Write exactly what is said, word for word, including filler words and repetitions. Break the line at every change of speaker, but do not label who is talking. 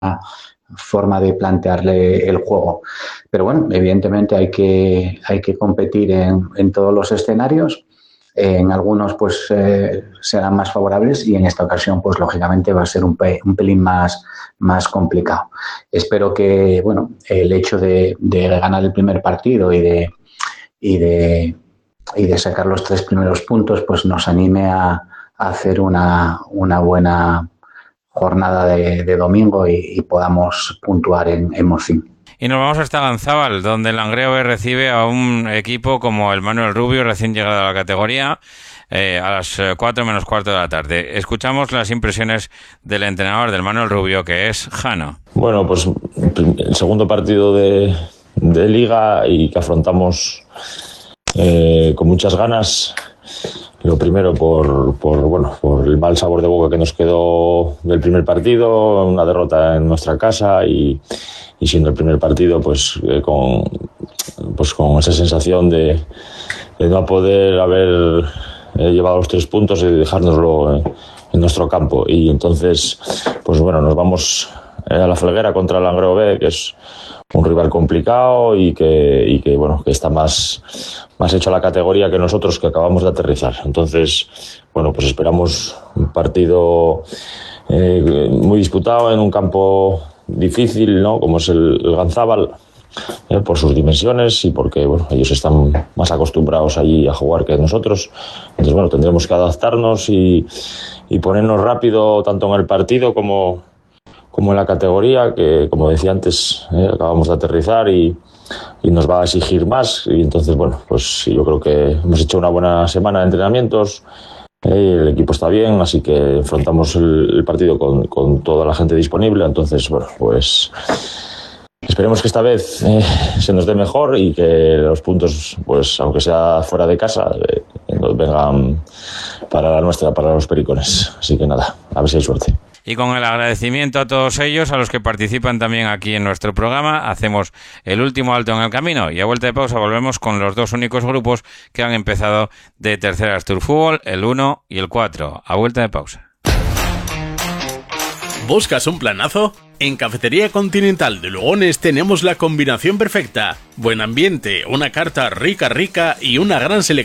forma de plantearle el juego. Pero bueno, evidentemente hay que, hay que competir en, en todos los escenarios. En algunos pues eh, serán más favorables y en esta ocasión pues lógicamente va a ser un, pe un pelín más, más complicado. Espero que bueno, el hecho de, de ganar el primer partido y de, y, de, y de sacar los tres primeros puntos pues nos anime a, a hacer una, una buena jornada de, de domingo y, y podamos puntuar en, en Mocín.
Y nos vamos hasta Ganzábal, donde el Langreo B recibe a un equipo como el Manuel Rubio, recién llegado a la categoría, eh, a las cuatro menos cuarto de la tarde. Escuchamos las impresiones del entrenador del Manuel Rubio, que es Jano.
Bueno, pues el segundo partido de, de Liga y que afrontamos eh, con muchas ganas. Lo primero por, por, bueno, por el mal sabor de boca que nos quedó del primer partido, una derrota en nuestra casa y... y siendo el primer partido pues, eh, con, pues con esa sensación de, de no poder haber eh, llevado los tres puntos y dejárnoslo en, en nuestro campo. Y entonces, pues bueno, nos vamos eh, a la Felguera contra el Langreo B, que es un rival complicado y que, y que, bueno, que está más, más hecho a la categoría que nosotros, que acabamos de aterrizar. Entonces, bueno, pues esperamos un partido eh, muy disputado en un campo difícil, ¿no? Como es el, el Ganzábal, eh, por sus dimensiones y porque bueno, ellos están más acostumbrados allí a jugar que nosotros. Entonces, bueno, tendremos que adaptarnos y, y ponernos rápido tanto en el partido como, como en la categoría, que como decía antes, eh, acabamos de aterrizar y, y nos va a exigir más. Y entonces, bueno, pues yo creo que hemos hecho una buena semana de entrenamientos. El equipo está bien, así que enfrentamos el, el partido con, con toda la gente disponible. Entonces, bueno, pues esperemos que esta vez eh, se nos dé mejor y que los puntos, pues aunque sea fuera de casa, eh, nos vengan para la nuestra, para los pericones. Así que nada, a ver si hay suerte.
Y con el agradecimiento a todos ellos, a los que participan también aquí en nuestro programa, hacemos el último alto en el camino y a vuelta de pausa volvemos con los dos únicos grupos que han empezado de tercera Astur Fútbol, el uno y el cuatro. A vuelta de pausa.
¿Buscas un planazo? En Cafetería Continental de Lugones tenemos la combinación perfecta. Buen ambiente, una carta rica rica y una gran selección